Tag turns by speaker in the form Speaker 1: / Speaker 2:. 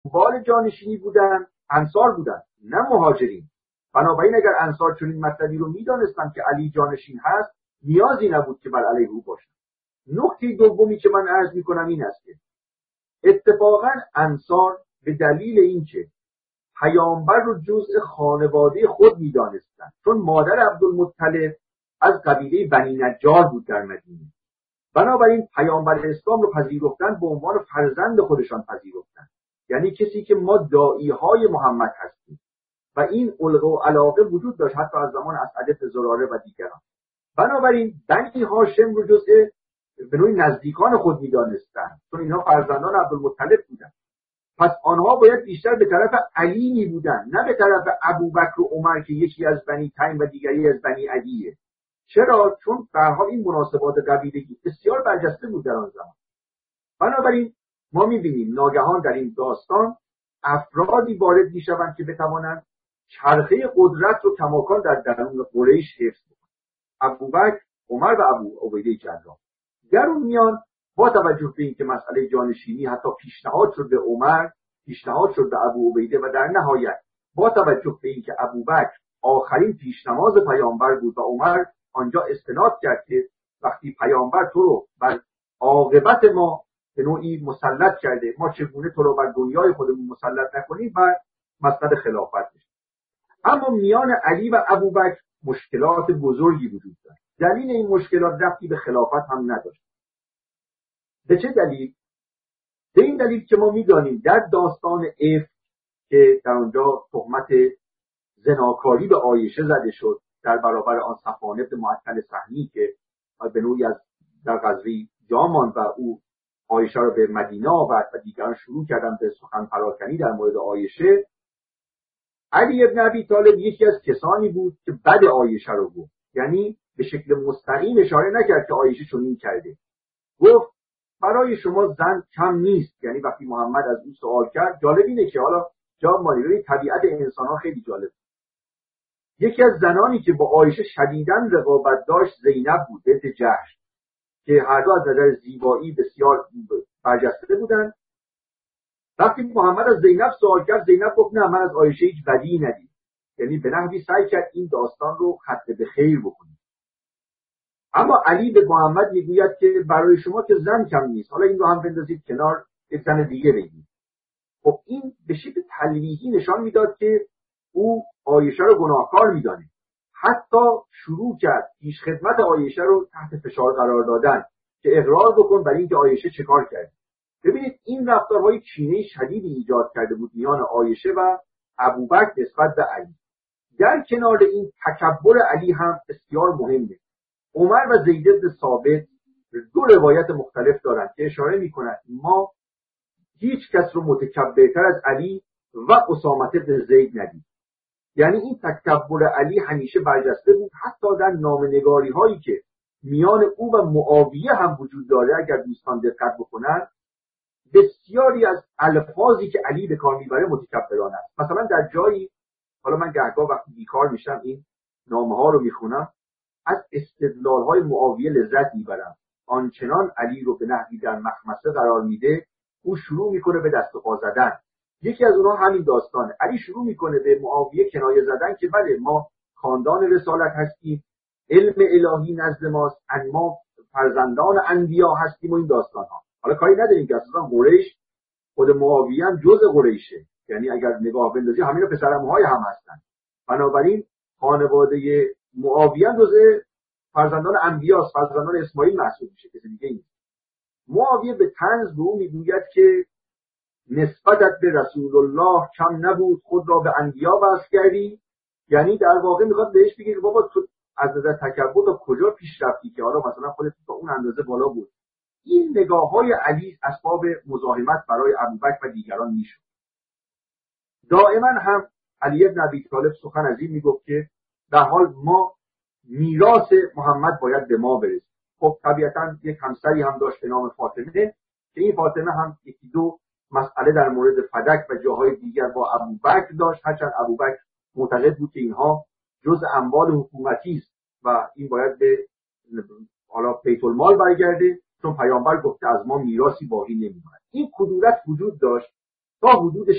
Speaker 1: دنبال جانشینی بودن انصار بودن نه مهاجرین. بنابراین اگر انصار چنین مطلبی رو میدانستن که علی جانشین هست نیازی نبود که بر علیه او باشن. نکته دومی که من عرض میکنم این است که اتفاقا انصار به دلیل اینکه پیامبر رو جزء خانواده خود میدانستند، چون مادر عبدالمطلب از قبیله بنی نجار بود در مدینه، بنابراین پیامبر اسلام رو پذیرفتن به عنوان فرزند خودشان پذیرفتن، یعنی کسی که ما داعی های محمد هستیم و این القه و علاقه وجود داشت حتی از زمان اسعد بن زراره و دیگران. بنابراین بنی هاشم رو جزء به نوعی نزدیکان خود میدانستند، چون اینها فرزندان عبدالمطلب بودند. پس آنها باید بیشتر به طرف علی می بودن نه به طرف ابوبکر و عمر که یکی از بنی تیم و دیگری از بنی عدیه. چرا؟ چون به هر حال این مناسبات قبیلگی بسیار برجسته بود در آن زمان. بنابراین ما می‌بینیم ناگهان در این داستان افرادی وارد می‌شوند که بتوانند چرخه قدرت رو کماکان در درون قریش حفظ کنند. ابوبکر، عمر و ابو عبیده جراح. در اون میان با توجه به اینکه مسئله جانشینی حتی پیشنهاد شد به عمر، پیشنهاد شد به ابو عبیده و در نهایت با توجه به اینکه ابوبکر آخرین پیشنماز پیامبر بود و عمر آنجا استناد کرد که وقتی پیامبر تو رو بر عاقبت ما به نوعی مسلط کرده، ما چگونه تو رو بر دنیای خودمون مسلط نکنیم و مسئله خلافت بشه. اما میان علی و ابوبکر مشکلات بزرگی وجود داشت. دلیل این مشکلات ربطی به خلافت هم نداشت. به چه دلیل؟ به این دلیل که ما می‌دانیم در داستان افک که در آنجا تهمت زناکاری به عایشه زده شد در برابر آن صفوان بن معطل سهمی که به نوعی از در غزوه جا ماند و او عایشه را به مدینه آورد و دیگران شروع کردن به سخن پراکنی در مورد عایشه. علی ابن ابی طالب یکی از کسانی بود که بد عایشه رو گفت، یعنی به شکل مستقیم اشاره نکرد که عایشه چنین کرده، گفت برای شما زن کم نیست. یعنی وقتی محمد از او سوال کرد، جالب اینه که حالا جا مالی طبیعت انسان ها خیلی جالب. یکی از زنانی که با عایشه شدیداً رقابت داشت زینب بود، بنت جحش، که هر دو از نظر زیبایی بسیار برجسته بودند. وقتی محمد از زینب سوال کرد، زینب گفت نه، من از عایشه هیچ بدی ندیدم. یعنی به نحوی سعی کرد این داستان رو ختم به خیر بکنه. اما علی به محمد میگوید که برای شما که زن کم نیست، حالا این رو هم بندازید کنار، یک زن دیگه بگید. خب این به شکل تلویحی نشان میداد که او عایشه رو گناهکار میدانه. حتی شروع کرد پیش خدمت عایشه رو تحت فشار قرار دادن که اقرار بکن برای اینکه عایشه چه کار کرد. ببینید این رفتارهای کینه شدیدی ایجاد کرده بود میان عایشه و ابوبکر نسبت به علی. در کنار این تکبر علی هم بسیار مهمه. عمر و زید بن ثابت دو روایت مختلف دارند که اشاره میکنند ما هیچ کس رو متکبرتر از علی و اسامه بن زید ندید. یعنی این تکبر علی همیشه برجسته بود، حتی در نامه‌نگاری هایی که میان او و معاویه هم وجود داره. اگر دوستان دقت بکنن بسیاری از الفاظی که علی به کار میبره متکبرانه است. مثلا در جایی، حالا من گهگاه وقتی بیکار میشم این نامه ها رو میخونم، از استدلال های معاویه لذت میبرم. آنچنان علی رو به نحوی در مخمصه قرار میده، او شروع میکنه به دست و پا زدن. یکی از اونها همین داستانه. علی شروع میکنه به معاویه کنایه زدن که بله ما خاندان رسالت هستیم، علم الهی نزد ماست، ما فرزندان انبیا هستیم و این داستان ها. حالا کاری نداریم که اصلا قریش، خود معاویه هم جزء قریشه، یعنی اگر نگاه بندازی همین پسرعموهای هم هستن. بنابراین خانواده معاویه جزء فرزندان انبیاست، فرزندان اسماعیل محسوب میشه، کسی دیگه نیست. معاویه به طنز به او میگوید که نسبتت به رسول الله کم نبود، خود را به انبیا وصل کردی. یعنی در واقع میخواد بهش بگه که بابا تو از نظر تکبر تا کجا پیش رفتی که حالا مثلا خودت تا اون اندازه بالا بود. این نگاه‌های علی اسباب مزاحمت برای ابوبکر و دیگران میشد. دائما هم علی بن ابی طالب سخن از این میگفت که در حال ما میراث محمد باید به ما برسه. خب طبیعتا یک همسری هم داشت به نام فاطمه که این فاطمه هم یکی دو مسئله در مورد فدک و جاهای دیگر با ابوبکر داشت، هرچند ابوبکر معتقد بود که اینها جزء اموال حکومتی است و این باید به حالا بیت المال برگرده، چون پیامبر گفته از ما میراثی باقی نمیماند. این کدورت وجود داشت تا حدود